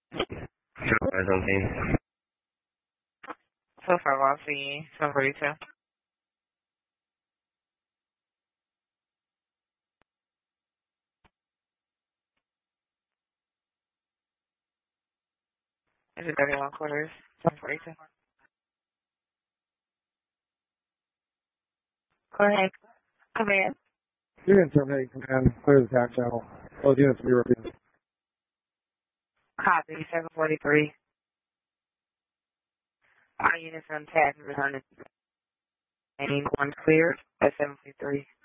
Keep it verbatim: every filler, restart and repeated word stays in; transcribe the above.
Zero seventeen. So far, I'll see seven forty-two. Is it thirty-one quarters? seven forty-two. Go ahead. Come in. Unit seven eight, command, clear the tax channel. Both units will be reviewed. Copy, seven forty-three. All units on tag returning. Any one cleared at seven forty-three.